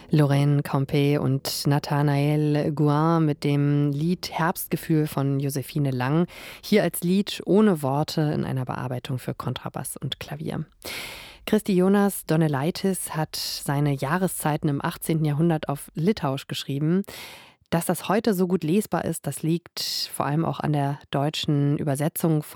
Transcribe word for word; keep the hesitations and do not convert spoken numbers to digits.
Lorraine Campé und Nathanael Gouin mit dem Lied Herbstgefühl von Josephine Lang. Hier als Lied ohne Worte in einer Bearbeitung für Kontrabass und Klavier. Kristijonas Donelaitis hat seine Jahreszeiten im achtzehnten Jahrhundert auf Litauisch geschrieben. Dass das heute so gut lesbar ist, das liegt vor allem auch an der deutschen Übersetzung von